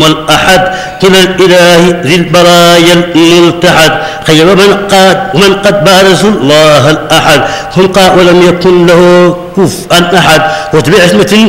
والأحد قل الإله ذي البرايا الملتحد خير من قد بارز الله الأحد خلقا ولم يكن له كفءا أحد واتبع عصمة